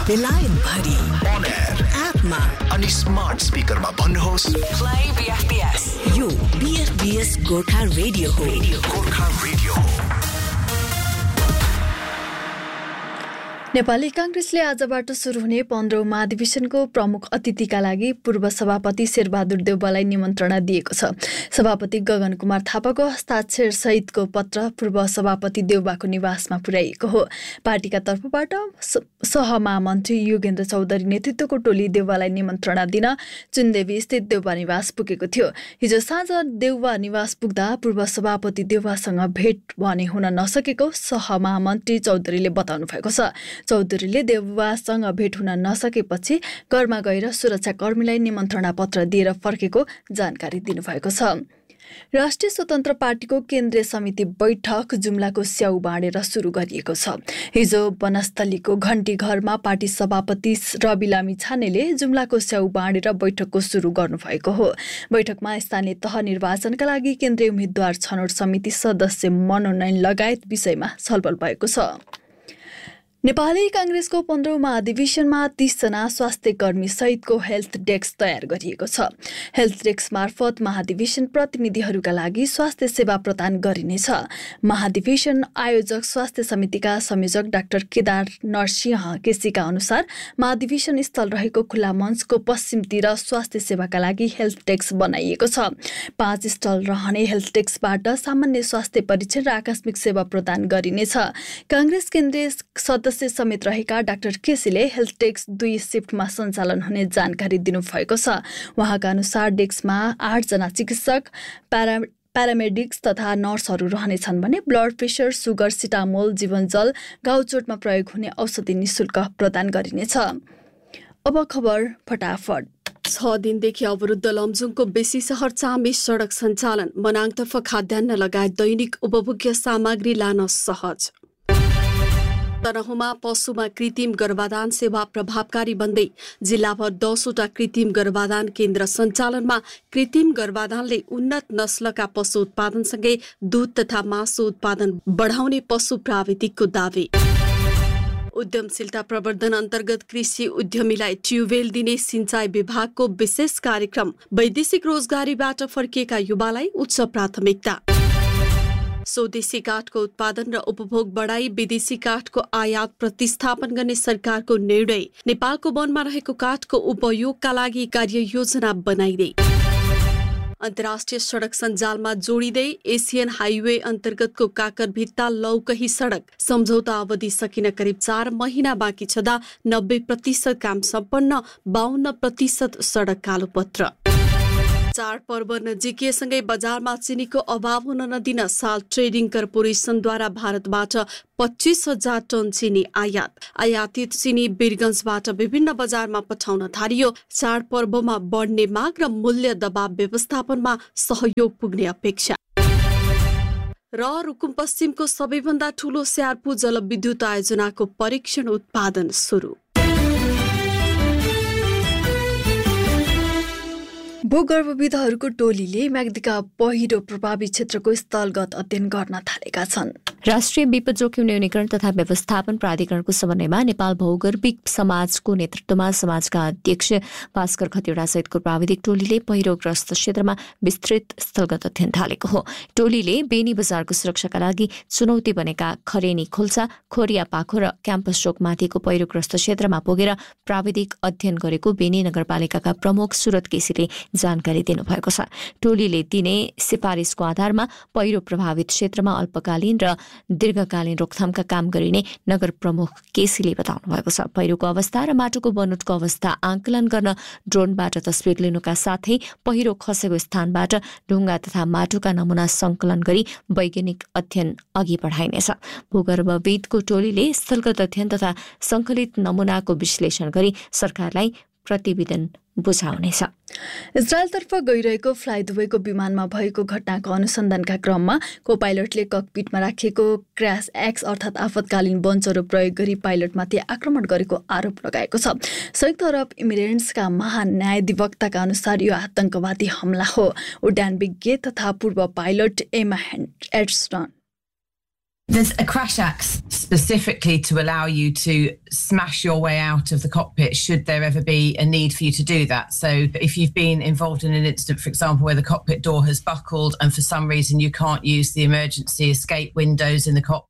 बेलायत भरि on air एपमा अनि स्मार्ट स्पिकरमा भन्नुहोस् Play BFBS. यो BFBS गोर्खा रेडियो हो. गोर्खा रेडियो हो। नेपाली कांग्रेसले आजबाट सुरु हुने 15औं महाधिवेशनको प्रमुख अतिथिका लागि पूर्व सभापति शेरबहादुर देउवालाई निमन्त्रणा दिएको छ। सभापति गगन कुमार थापाको हस्ताक्षर सहितको पत्र पूर्व सभापति देउवाको निवासमा पुर्याइएको हो। पार्टीका तर्फबाट सहमहामन्त्री योगेन्द्र चौधरी नेतृत्वको टोली देउवालाई निमन्त्रणा दिन चुन्देवी स्थित देउवा निवास पुगेको थियो। हिजो साँझ देउवा निवास पुग्दा पूर्व सभापति देउवासँग भेट भने हुन नसकेको सहमहामन्त्री चौधरीले बताउनु भएको छ। चौधरीले देउवासँग भेट हुन नसकेपछि घरमा गएर सुरक्षाकर्मीलाई निमन्त्रणा पत्र दिएर फर्केको जानकारी दिनुभएको छ। राष्ट्रिय स्वतन्त्र पार्टीको केन्द्रीय समिति बैठक जुम्लाको स्याउ बाँडेर सुरु गरिएको छ। हिजो वनस्थलीको घण्टी घरमा पार्टी सभापति रवि लामी छानेले जुम्लाको स्याउ बाँडेर बैठकको सुरु गर्नुभएको हो। बैठकमा स्थानीय तह निर्वाचनका लागि केन्द्रीय उम्मेद्वार छनौट समिति सदस्य मनोनयन लगायत विषयमा छलफल भएको छ। नेपाली कांग्रेसको 15औं महाधिवेशनमा 30 जना स्वास्थ्य कर्मी सहितको हेल्थ डेस्क तयार गरिएको छ। हेल्थ डेस्क मार्फत महाधिवेशन प्रतिनिधिहरूका लागि स्वास्थ्य सेवा प्रदान गरिनेछ। महाधिवेशन आयोजक स्वास्थ्य समितिका संयोजक डाक्टर केदार नरसिंह केसीका अनुसार महाधिवेशन स्थल रहेको खुला मञ्चको पश्चिमतिर स्वास्थ्य सेवाका लागि हेल्थ डेस्क बनाइएको छ। 5 स्टल रहने हेल्थ डेस्कबाट सामान्य स्वास्थ्य परीक्षण र आकस्मिक सेवा प्रदान गरिनेछ। कांग्रेस केन्द्रीय सदस्य समेत रहेका डाक्टर केसीले हेल्थ डेस्क 2 शिफ्टमा सञ्चालन हुने जानकारी दिनुभएको छ। उहाँका अनुसार डेस्कमा 8 जना चिकित्सक, प्यारामेडिक्स तथा नर्सहरू रहनेछन् भने ब्लड प्रेसर, सुगर, सिटामोल, जीवनजल, घाउचोटमा प्रयोग हुने औषधि निशुल्क प्रदान गरिनेछ। अब खबर फटाफट। 6 दिनदेखि अवरुद्ध लमजुङको बेसी शहर चामे सडक सञ्चालन, मनाङतर्फ खाद्यान्न लगायत दैनिक उपभोग्य सामग्री लान सहज। तनहुँमा पशुमा कृत्रिम गर्भाधान सेवा प्रभावकारी बन्दै जिल्लाभर 10 वटा कृत्रिम गर्भाधान केन्द्र सञ्चालनमा कृत्रिम गर्भाधानले उन्नत नस्लका पशु उत्पादनसँगै दूध तथा मासु उत्पादन बढाउने पशु प्राविधिकको दावी। उद्यमशीलता प्रवर्धन अन्तर्गत कृषि उद्यमीलाई ट्युबवेल दिने सिंचाई विभागको विशेष कार्यक्रम, वैदेशिक रोजगारीबाट फर्किएका युवालाई उच्च प्राथमिकता। स्वदेशी काठको उत्पादन र उपभोग बढाई विदेशी काठको आयात प्रतिस्थापन गर्ने सरकारको निर्णय, नेपालको वनमा रहेको काठको उपयोगका लागि कार्ययोजना बनाइदै। अन्तर्राष्ट्रिय सडक सञ्जालमा जोडिँदै एसियन हाइवे अन्तर्गतको काकरभित्ता लौकही सडक सम्झौता अवधि सकिन करिब 4 महिना बाँकी छँदा 90% काम सम्पन्न, 52% सडक कालोपत्र। चाडपर्व नजिकिएसँगै बजारमा चिनीको अभाव हुन नदिन साल ट्रेडिङ कर्पोरेसनद्वारा भारतबाट 25,000 टन चिनी आयातित चिनी वीरगञ्जबाट विभिन्न बजारमा पठाउन थालियो। चाडपर्वमा बढ्ने माग र मूल्य दबाव व्यवस्थापनमा सहयोग पुग्ने अपेक्षा। र रुकुम पश्चिमको सबैभन्दा ठूलो स्यार्पु जलविद्युत आयोजनाको परीक्षण उत्पादन सुरु। भूगर्भविदहरूको टोलीले म्याग्दीका पहिरो प्रभावित क्षेत्रको स्थलगत अध्ययन गर्न थालेका छन्। राष्ट्रिय विपद जोखिम न्यूनीकरण तथा व्यवस्थापन प्राधिकरणको समन्वयमा नेपाल भौगर्भिक समाजको नेतृत्वमा समाजका अध्यक्ष भास्कर खतिवडा सहितको प्राविधिक टोलीले पहिरोग्रस्त क्षेत्रमा विस्तृत स्थलगत अध्ययन थालेको हो। टोलीले बेनी बजारको सुरक्षाका लागि चुनौती बनेका खरेनी खोल्सा, खोरिया पाखो र क्याम्पस चोकमाथिको पहिरोग्रस्त क्षेत्रमा पुगेर प्राविधिक अध्ययन गरेको बेनी नगरपालिकाका प्रमुख सुरत केसीले जानकारी दिनुभएको छ। टोलीले दिने सिफारिसको आधारमा पहिरो प्रभावित क्षेत्रमा अल्पकालीन र दीर्घकालीन रोकथामका काम गरिने नगर प्रमुख केसीले बताउनु भएको छ। पहिरोको अवस्था र माटोको बनोटको अवस्था आकलन गर्न ड्रोनबाट तस्बिर लिनुका साथै पहिरो खसेको स्थानबाट ढुङ्गा तथा माटोका नमुना संकलन गरी वैज्ञानिक अध्ययन अघि बढाइनेछ। भूगर्भविदको टोलीले स्थलगत अध्ययन तथा संकलित नमुनाको विश्लेषण गरी सरकारलाई प्रतिवेदन बुझाउनेछ। इजरायलतर्फ गइरहेको फ्लाइ दुबईको विमानमा भएको घटनाको अनुसन्धानका क्रममा को पाइलटले ककपिटमा राखिएको क्र्यास एक्स अर्थात् आपतकालीन बमचरो प्रयोग गरी पाइलटमाथि आक्रमण गरेको आरोप लगाएको छ। संयुक्त अरब इमिरेट्सका महान्यायाधिवक्ताका अनुसार यो आतंकवादी हमला हो। उड्डान विज्ञ तथा पूर्व पाइलट एमा एड्सन There's a crash axe specifically to allow you to smash your way out of the cockpit should there ever be a need for you to do that. So if you've been involved in an incident, for example, where the cockpit door has buckled and for some reason you can't use the emergency escape windows in the cockpit.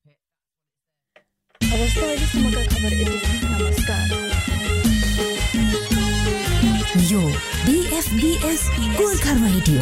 यो BFBS Gorkha radio